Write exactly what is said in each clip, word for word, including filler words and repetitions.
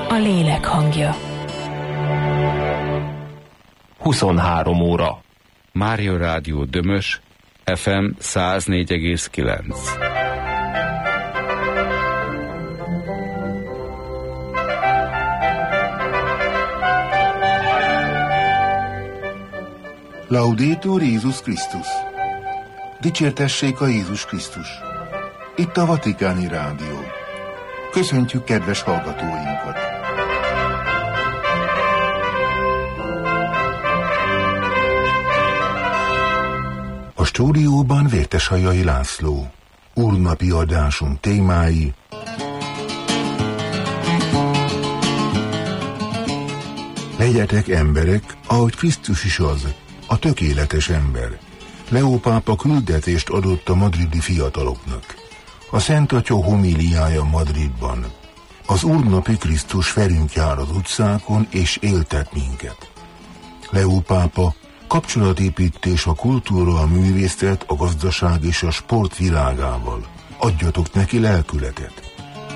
a lélek hangja. huszonhárom óra. Mária Rádió Dömös, ef em száz négy egész kilenc. Laudetur Jézus Krisztus! Dicsértessék a Jézus Krisztus! Itt a Vatikáni Rádió. Köszöntjük kedves hallgatóinkat! A stúdióban Vérteshajai László. Úrnapi adásunk témái: legyetek emberek, ahogy Krisztus is az, a tökéletes ember. Leó pápa küldetést adott a madridi fiataloknak. A Szent Atya homíliája Madridban. Az úrnapi Krisztus velünk jár az utcákon és éltet minket. Leó pápa: kapcsolatépítés a kultúra, a művészet, a gazdaság és a sport világával. Adjatok neki lelkületet.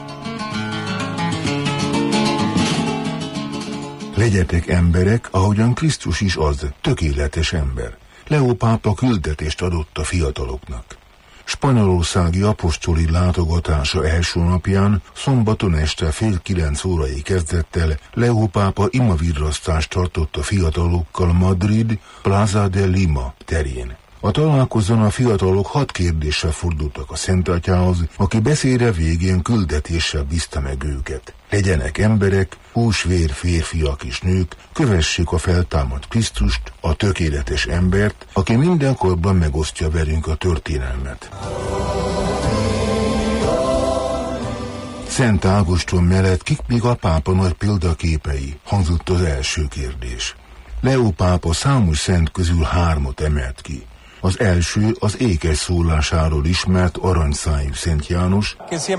Legyetek emberek, ahogyan Krisztus is az, tökéletes ember. Leó pápa küldetést adott a fiataloknak. Spanyolországi apostoli látogatása első napján, szombaton este fél kilenc órai kezdettel Leó pápa imavirrasztást tartott a fiatalokkal Madrid Plaza de Lima terén. A találkozón a fiatalok hat kérdéssel fordultak a Szent Atyához, aki beszéde végén küldetéssel bízta meg őket. Legyenek emberek, húsvér férfiak és nők, kövessék a feltámadt Krisztust, a tökéletes embert, aki mindenkorban megosztja velünk a történelmet. Szent Ágoston mellett kik még a pápa nagy példaképei, hangzott az első kérdés. Leó pápa számos szent közül hármat emelt ki. Az első az ékes szólásáról ismert aranyszájú Szent János,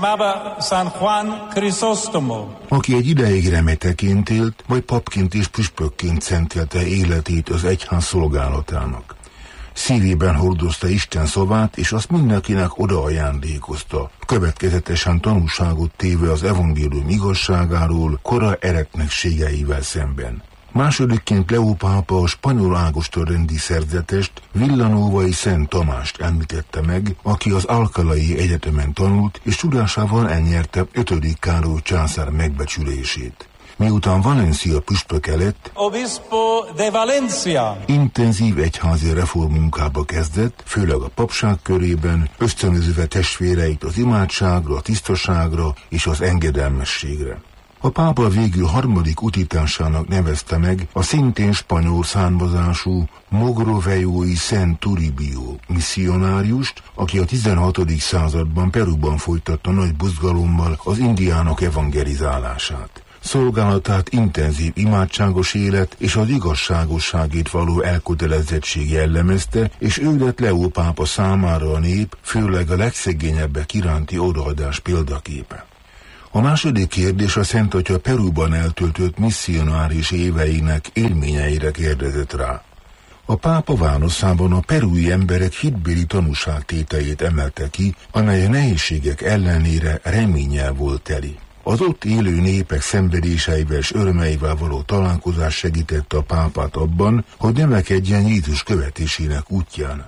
aki egy ideig remeteként élt, majd papként és püspökként szentelte életét az egyház szolgálatának. Szívében hordozta Isten szavát, és azt mindenkinek odaajándékozta, következetesen tanúságot téve az evangélium igazságáról kora eretnekségeivel szemben. Másodikként Leó pápa a spanyol Ágoston rendi szerzetest, Villanovai Szent Tamást említette meg, aki az Alcalai Egyetemen tanult, és tudásával elnyerte ötödik Károly császár megbecsülését. Miután Valencia püspöke lett, Obispo de Valencia, intenzív egyházi reformmunkába kezdett, főleg a papság körében, ösztönözve testvéreit az imádságra, a tisztaságra és az engedelmességre. A pápa végül harmadik utitásának nevezte meg a szintén spanyol származású Mogrovejói Szent Toribio misszionáriust, aki a tizenhatodik században Peruban folytatta nagy buzgalommal az indiánok evangelizálását. Szolgálatát intenzív imádságos élet és az igazságosságét való elkötelezettség jellemezte, és ő lett Leó pápa számára a nép, főleg a legszegényebbek iránti odaadás példaképe. A második kérdés a Szent Atya Peruban eltöltött misszionáris éveinek élményeire kérdezett rá. A pápa válaszában a perui emberek hitbéli tanúságtételjét emelte ki, amely a nehézségek ellenére reménnyel volt teli. Az ott élő népek szenvedéseivel és örömeivel való találkozás segítette a pápát abban, hogy növekedjen Jézus követésének útján.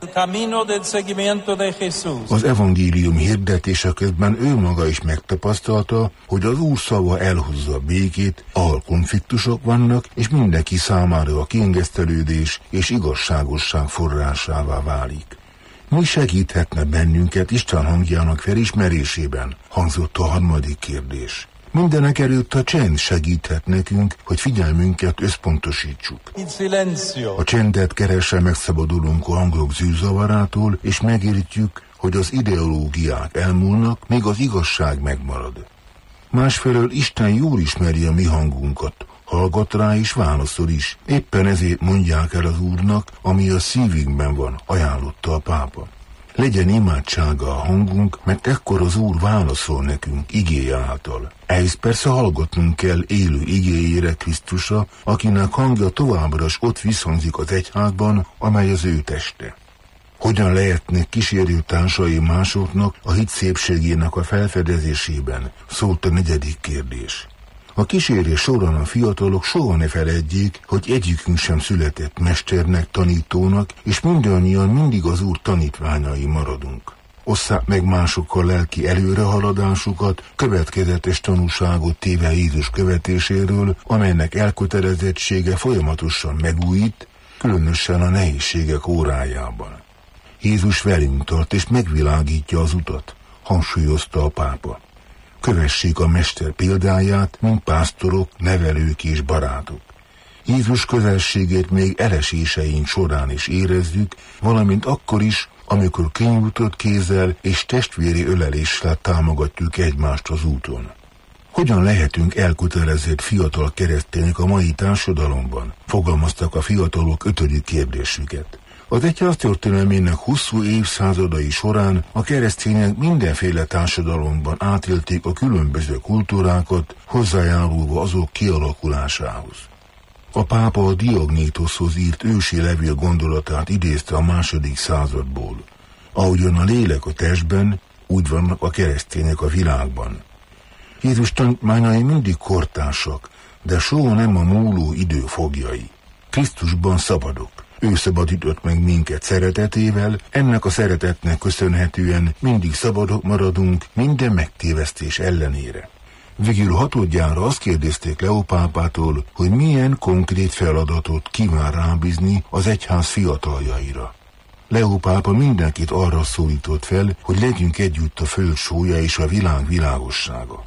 Az evangélium hirdetése közben ő maga is megtapasztalta, hogy az Úr szava elhozza a békét, ahol konfliktusok vannak, és mindenki számára a kiengesztelődés és igazságosság forrásává válik. Mi segíthetne bennünket Isten hangjának felismerésében, hangzott a harmadik kérdés. Mindenek előtt a csend segíthet nekünk, hogy figyelmünket összpontosítsuk. A csendet keresve megszabadulunk a hangok zűrzavarától, és megértjük, hogy az ideológiák elmúlnak, míg az igazság megmarad. Másfelől Isten jól ismeri a mi hangunkat, hallgat rá és válaszol is. Éppen ezért mondják el az Úrnak, ami a szívünkben van, ajánlotta a pápa. Legyen imádsága a hangunk, mert ekkor az Úr válaszol nekünk igéje által. Ehhez persze hallgatnunk kell élő igéjére, Krisztusra, akinek hangja továbbra is ott visszhangzik az egyházban, amely az ő teste. Hogyan lehetnek kísérő társai másoknak a hit szépségének a felfedezésében, szólt a negyedik kérdés. A kísérés során a fiatalok soha ne feledjék, hogy egyikünk sem született mesternek, tanítónak, és mindannyian mindig az Úr tanítványai maradunk. Osszák meg másokkal lelki előrehaladásukat, következetes tanúságot téve Jézus követéséről, amelynek elkötelezettsége folyamatosan megújít, különösen a nehézségek órájában. Jézus velünk tart és megvilágítja az utat, hangsúlyozta a pápa. Kövessék a mester példáját, mint pásztorok, nevelők és barátok. Jézus közelségét még eleséseink során is érezzük, valamint akkor is, amikor kinyújtott kézzel és testvéri öleléssel támogatjuk egymást az úton. Hogyan lehetünk elkötelezett fiatal keresztények a mai társadalomban? Fogalmaztak a fiatalok ötödik kérdésüket. Az egyház történelmének hosszú évszázadai során a keresztények mindenféle társadalomban átélték a különböző kultúrákat, hozzájárulva azok kialakulásához. A pápa a Diognétoshoz írt ősi levél gondolatát idézte a második századból. Ahogyan a lélek a testben, úgy vannak a keresztények a világban. Jézus tanítványai mindig kortársak, de soha nem a múló idő foglyai. Krisztusban szabadok. Ő szabadított meg minket szeretetével, ennek a szeretetnek köszönhetően mindig szabadok maradunk minden megtévesztés ellenére. Végül hatodjára azt kérdezték Leó pápától, hogy milyen konkrét feladatot kíván rábízni az egyház fiataljaira. Leó pápa mindenkit arra szólított fel, hogy legyünk együtt a föld sója és a világ világossága.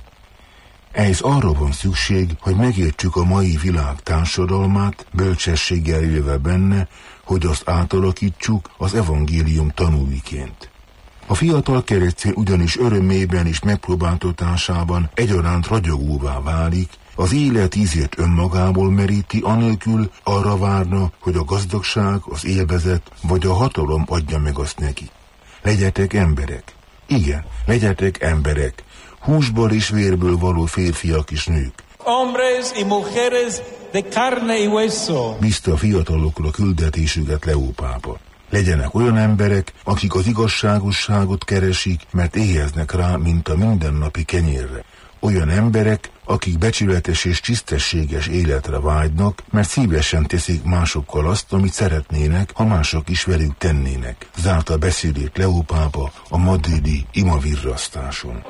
Ehhez arra van szükség, hogy megértsük a mai világ társadalmát, bölcsességgel élve benne, hogy azt átalakítsuk az evangélium tanúiként. A fiatal keresztény ugyanis örömében és megpróbáltatásában egyaránt ragyogóvá válik, az élet ízét önmagából meríti, anélkül arra várna, hogy a gazdagság, az élvezet vagy a hatalom adja meg azt neki. Legyetek emberek. Igen, legyetek emberek. Húsból és vérből való férfiak és nők. Hombres y mujeres de carne y hueso. Bízta a fiatalokra küldetésüket Leó pápa. Legyenek olyan emberek, akik az igazságosságot keresik, mert éheznek rá, mint a mindennapi kenyérre. Olyan emberek, akik becsületes és tisztességes életre vágynak, mert szívesen teszik másokkal azt, amit szeretnének, ha mások is velük tennének. Zárta beszédét Leó pápa a madridi imavirrasztáson.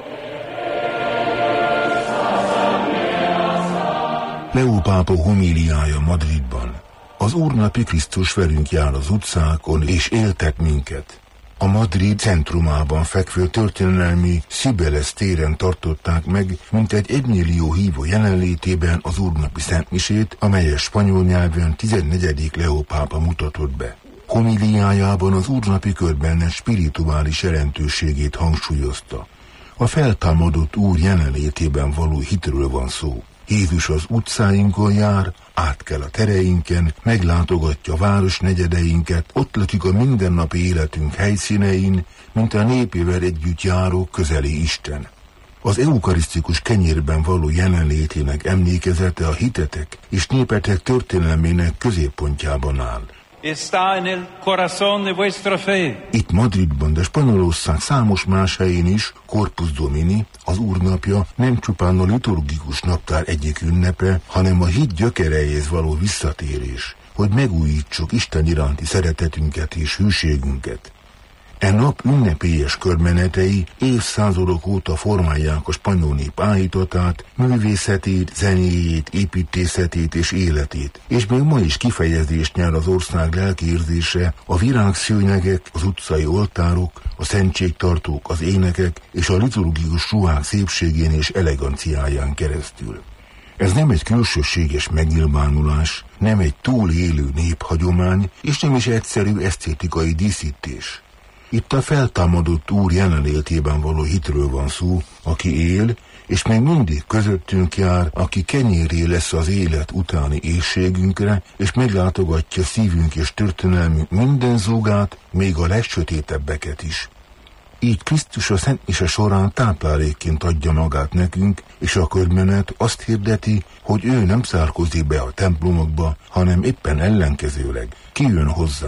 Leó pápa homíliája Madridban. Az Úrnapi Krisztus velünk jár az utcákon, és éltet minket. A Madrid centrumában fekvő történelmi Cibeles téren tartották meg mintegy egymillió hívó jelenlétében az Úrnapi szentmisét, amelyet spanyol nyelven tizennegyedik Leó pápa mutatott be. Homíliájában az Úrnapi körbennek spirituális jelentőségét hangsúlyozta. A feltámadott Úr jelenlétében való hitről van szó. Jézus az utcáinkon jár, átkel a tereinken, meglátogatja városnegyedeinket, ott lakik a mindennapi életünk helyszínein, mint a népével együtt járó közeli Isten. Az eukarisztikus kenyérben való jelenlétének emlékezete a hitetek és népetek történelmének középpontjában áll. Está en el corazón de vuestra fe. Itt Madridban, de Spanyolország számos más helyén is Corpus Domini, az Úrnapja nem csupán a liturgikus naptár egyik ünnepe, hanem a hit gyökereihez való visszatérés, hogy megújítsuk Isten iránti szeretetünket és hűségünket. E nap ünnepélyes körmenetei évszázadok óta formálják a spanyol nép áhítatát, művészetét, zenéjét, építészetét és életét, és még ma is kifejezést nyer az ország lelkiérzése a virágszőnyegek, az utcai oltárok, a szentségtartók, az énekek és a liturgikus ruhák szépségén és eleganciáján keresztül. Ez nem egy külsőséges megnyilvánulás, nem egy túlélő néphagyomány, és nem is egyszerű esztétikai díszítés. Itt a feltámadott Úr jelenlétében való hitről van szó, aki él, és még mindig közöttünk jár, aki kenyéré lesz az élet utáni éhségünkre, és meglátogatja szívünk és történelmünk minden zúgát, még a legsötétebbeket is. Így Krisztus a szentmise során táplálékként adja magát nekünk, és a körmenet azt hirdeti, hogy ő nem zárkózik be a templomokba, hanem éppen ellenkezőleg kijön hozzánk.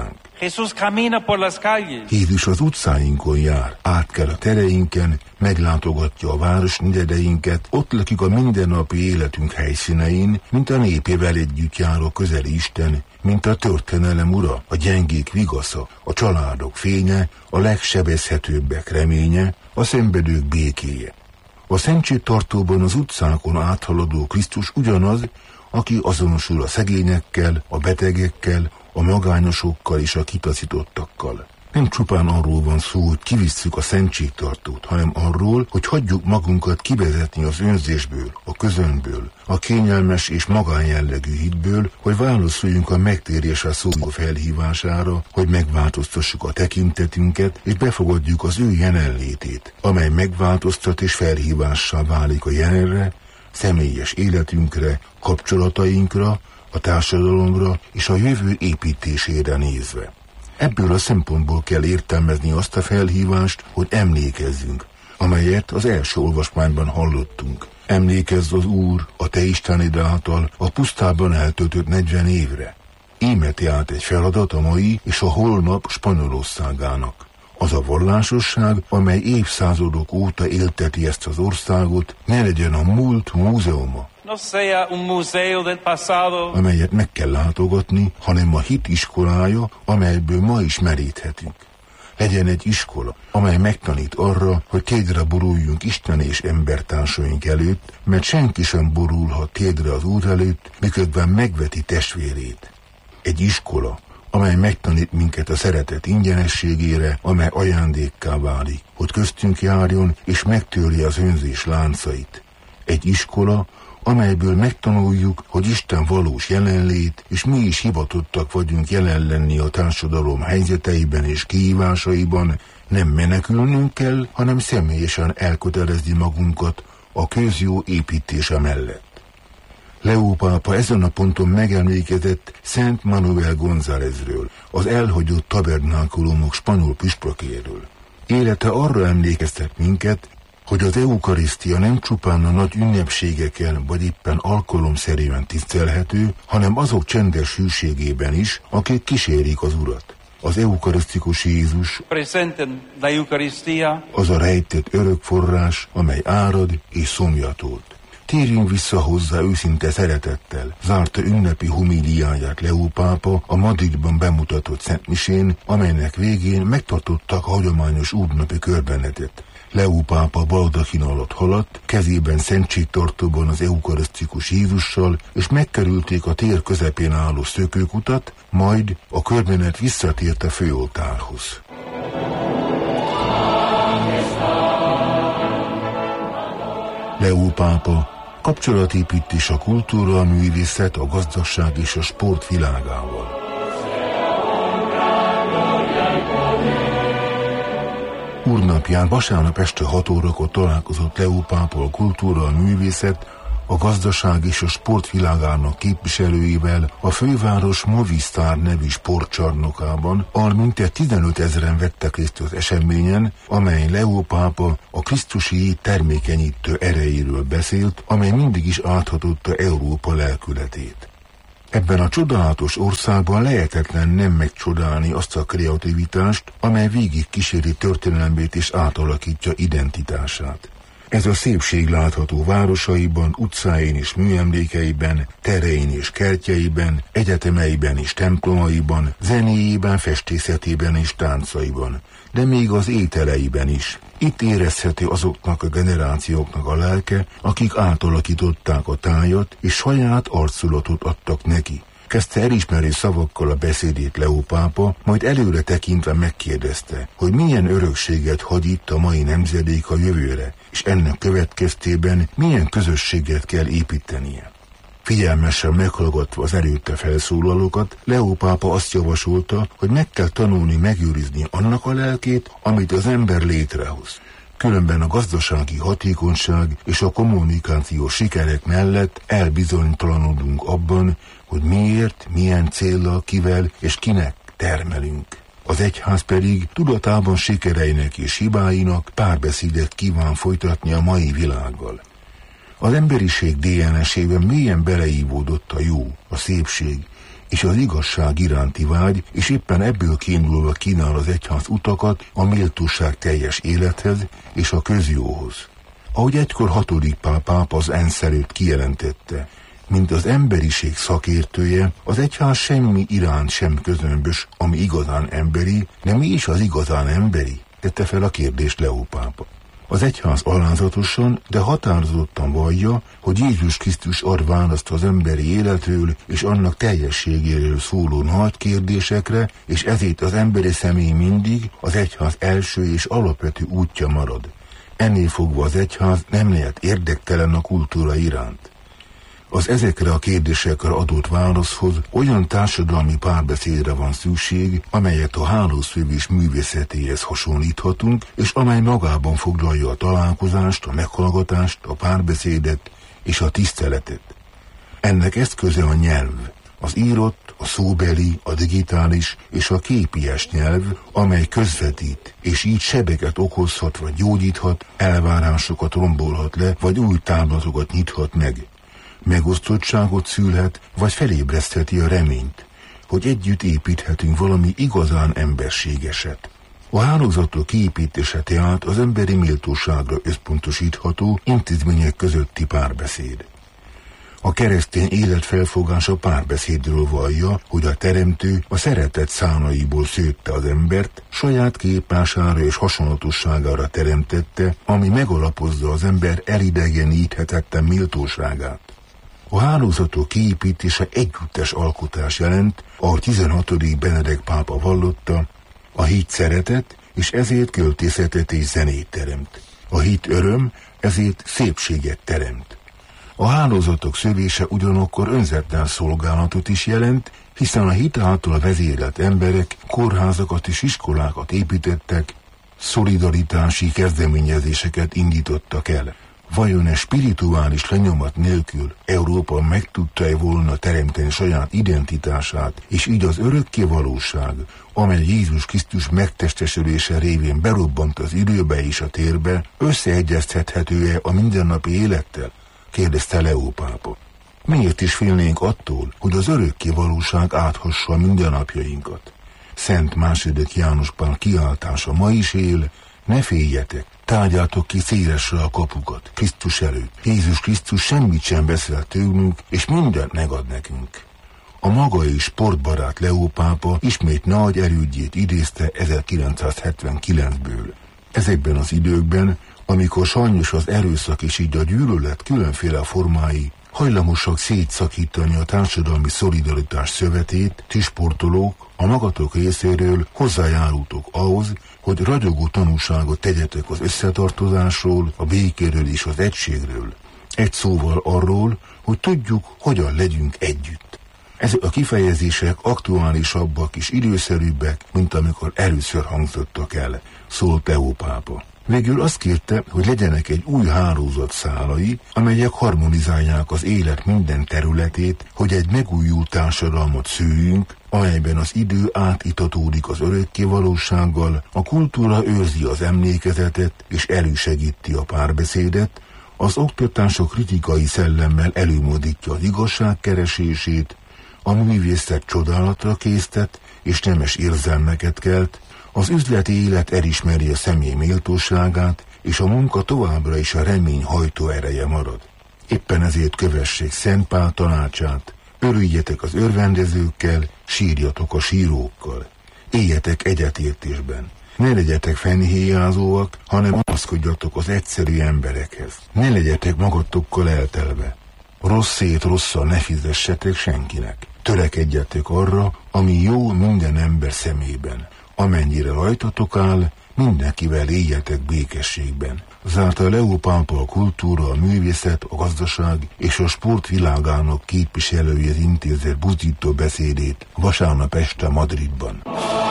Jesús camina por las calles. Jézus az utcáinkon jár, átkel a tereinken, meglátogatja a város negyedeinket, ott lakik a mindennapi életünk helyszínein, mint a népével együtt járó közeli Isten, mint a történelem ura, a gyengék vigasza, a családok fénye, a legsebezhetőbbek reménye, a szenvedők békéje. A szentségtartóban az utcákon áthaladó Krisztus ugyanaz, aki azonosul a szegényekkel, a betegekkel, a magányosokkal és a kitaszítottakkal. Nem csupán arról van szó, hogy kivisszük a szentségtartót, hanem arról, hogy hagyjuk magunkat kivezetni az önzésből, a közönből, a kényelmes és magánjellegű hitből, hogy válaszoljunk a megtérésre szóló felhívására, hogy megváltoztassuk a tekintetünket, és befogadjuk az ő jelenlétét, amely megváltoztat és felhívássá válik a jelenre, személyes életünkre, kapcsolatainkra, a társadalomra és a jövő építésére nézve. Ebből a szempontból kell értelmezni azt a felhívást, hogy emlékezzünk, amelyet az első olvasmányban hallottunk. Emlékezz az Úr, a te Istened által a pusztában eltöltött negyven évre. Ímeti át egy feladat a mai és a holnap Spanyolországának. Az a vallásosság, amely évszázadok óta élteti ezt az országot, ne legyen a múlt múzeuma, No sea un museo del pasado, amelyet meg kell látogatni, hanem a hit iskolája, amelyből ma is meríthetünk. Legyen egy iskola, amely megtanít arra, hogy térdre boruljunk Isten és embertársaink előtt, mert senki sem borulhat térdre az Úr előtt, miközben megveti testvérét. Egy iskola, amely megtanít minket a szeretet ingyenességére, amely ajándékká válik, hogy köztünk járjon és megtörje az önzés láncait. Egy iskola, amelyből megtanuljuk, hogy Isten valós jelenlét, és mi is hivatottak vagyunk jelen lenni a társadalom helyzeteiben és kihívásaiban, nem menekülnünk kell, hanem személyesen elkötelezni magunkat a közjó építése mellett. Leó pápa ezen a ponton megemlékezett Szent Manuel Gonzálezről, az elhagyott tabernákulumok spanyol püspökéről. Élete arra emlékeztet minket, hogy az eukarisztia nem csupán a nagy ünnepségeken vagy éppen alkalomszerűen tisztelhető, hanem azok csendes hűségében is, akik kísérik az Urat. Az eukarisztikus Jézus az a rejtett örök forrás, amely árad és szomjatolt. Térjünk vissza hozzá őszinte szeretettel, zárta ünnepi homíliáját Leó pápa a Madridban bemutatott szentmisén, amelynek végén megtartottak a hagyományos úrnapi körbenetet. Leó pápa baldakin alatt haladt, kezében szentségtartóban az eukarisztikus Jézussal, és megkerülték a tér közepén álló szökőkutat, majd a körbenet visszatért a főoltárhoz. Leó pápa kapcsolatépítés a kultúra, a művészet, a gazdaság és a sport világával. Úrnapján vasárnap este hat órakor találkozott Leó pápa a kultúra, a művészet, a gazdaság és a sport világának képviselőivel a főváros Movistar nevű sportcsarnokában, ahol mintegy tizenöt ezeren vettek részt az eseményen, amely Leó pápa a krisztusi hit termékenyítő erejéről beszélt, amely mindig is áthatotta Európa lelkületét. Ebben a csodálatos országban lehetetlen nem megcsodálni azt a kreativitást, amely végig kíséri történelmét és átalakítja identitását. Ez a szépség látható városaiban, utcáin és műemlékeiben, terein és kertjeiben, egyetemeiben és templomaiban, zenéjében, festészetében és táncaiban, de még az ételeiben is. Itt érezhető azoknak a generációknak a lelke, akik átalakították a tájat, és saját arculatot adtak neki. Kezdte elismerő szavakkal a beszédét Leó pápa, majd előre tekintve megkérdezte, hogy milyen örökséget hagy itt a mai nemzedék a jövőre, és ennek következtében milyen közösséget kell építenie. Figyelmesen meghallgatva az előtte felszólalókat, Leó pápa azt javasolta, hogy meg kell tanulni megőrizni annak a lelkét, amit az ember létrehoz. Különben a gazdasági hatékonyság és a kommunikáció sikerek mellett elbizonytalanodunk abban, hogy miért, milyen céllal, kivel és kinek termelünk. Az egyház pedig tudatában sikereinek és hibáinak párbeszédet kíván folytatni a mai világgal. Az emberiség dé en es-ében mélyen beleívódott a jó, a szépség, és az igazság iránti vágy, és éppen ebből kiindulva kínál az egyház utakat a méltóság teljes élethez és a közjóhoz. Ahogy egykor hatodik Pál pápa az ENSZ előtt kijelentette, mint az emberiség szakértője, az egyház semmi iránt sem közömbös, ami igazán emberi, de mi is az igazán emberi? Tette fel a kérdést Leó pápa. Az egyház alázatosan, de határozottan vallja, hogy Jézus Krisztus ad választ az emberi életről és annak teljességéről szóló nagy kérdésekre, és ezért az emberi személy mindig az egyház első és alapvető útja marad. Ennél fogva az egyház nem lehet érdektelen a kultúra iránt. Az ezekre a kérdésekre adott válaszhoz olyan társadalmi párbeszédre van szükség, amelyet a hálószövés művészetéhez hasonlíthatunk, és amely magában foglalja a találkozást, a meghallgatást, a párbeszédet és a tiszteletet. Ennek eszköze a nyelv, az írott, a szóbeli, a digitális és a képies nyelv, amely közvetít, és így sebeket okozhat vagy gyógyíthat, elvárásokat rombolhat le, vagy új távlatokat nyithat meg. Megosztottságot szülhet, vagy felébresztheti a reményt, hogy együtt építhetünk valami igazán emberségeset. A hálózatok kiépítése tehát az emberi méltóságra összpontosítható intézmények közötti párbeszéd. A keresztény élet felfogása párbeszédről vallja, hogy a teremtő a szeretet szánaiból szőtte az embert, saját képmására és hasonlatosságára teremtette, ami megalapozza az ember elidegeníthetetlen méltóságát. A hálózatok kiépítése együttes alkotás jelent, ahogy tizenhatodik Benedek pápa vallotta, a hit szeretet, és ezért költészetet és zenét teremt. A hit öröm, ezért szépséget teremt. A hálózatok szövése ugyanakkor önzetlen szolgálatot is jelent, hiszen a hit által vezérelt emberek kórházakat és iskolákat építettek, szolidaritási kezdeményezéseket indítottak el. Vajon e spirituális lenyomat nélkül Európa meg tudta-e volna teremteni saját identitását, és így az örökké valóság, amely Jézus Krisztus megtestesülése révén berobbant az időbe és a térbe, összeegyeztethető-e a mindennapi élettel? Kérdezte Leó pápa. Miért is félnénk attól, hogy az örökké valóság áthassa a mindennapjainkat? Szent második János Pál kiáltása ma is él, ne féljetek, tárgyaltok ki szélesre a kapukat, Krisztus előtt. Jézus Krisztus semmit sem veszel tőlünk, és mindent megad nekünk. A maga és sportbarát Leó pápa ismét nagy erődjét idézte ezerkilencszázhetvenkilencből. Ezekben az időkben, amikor sajnos az erőszak és így a gyűlölet különféle formái hajlamosak szétszakítani a társadalmi szolidaritás szövetét, ti sportolók a magatok részéről hozzájárultok ahhoz, hogy ragyogó tanúságot tegyetek az összetartozásról, a békéről és az egységről. Egy szóval arról, hogy tudjuk, hogyan legyünk együtt. Ezek a kifejezések aktuálisabbak és időszerűbbek, mint amikor először hangzottak el, szólt Leó pápa. Végül azt kérte, hogy legyenek egy új hálózat szálai, amelyek harmonizálják az élet minden területét, hogy egy megújult társadalmat szőjünk, amelyben az idő átitatódik az örökké valósággal, a kultúra őrzi az emlékezetet és elősegíti a párbeszédet, az oktatás a kritikai szellemmel előmozdítja az igazság keresését, a művészet csodálatra késztet és nemes érzelmeket kelt, az üzleti élet elismeri a személy méltóságát, és a munka továbbra is a remény hajtó ereje marad. Éppen ezért kövessék Szent Pál tanácsát, örüljetek az örvendezőkkel, sírjatok a sírókkal. Éljetek egyetértésben. Ne legyetek fenhéjázóak, hanem alázkodjatok az egyszerű emberekhez. Ne legyetek magatokkal eltelve. Rosszét rosszal ne fizessetek senkinek. Törekedjetek arra, ami jó minden ember szemében. Amennyire rajtatok áll, mindenkivel éljetek békességben. Zárta Leó pápa a kultúra, a művészet, a gazdaság és a sport világának képviselőjét intézett buzdító beszédét vasárnap este Madridban.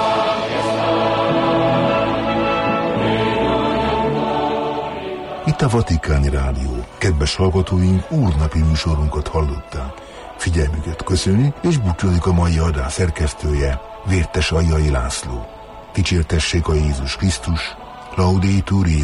Itt a Vatikáni Rádió. Kedves hallgatóink, úrnapi műsorunkat hallották. Figyelmüket köszöni, és búcsúzik a mai adás szerkesztője, Vértes Aljai László. Dicsértessék a Jézus Krisztus, Laudetur Jézus.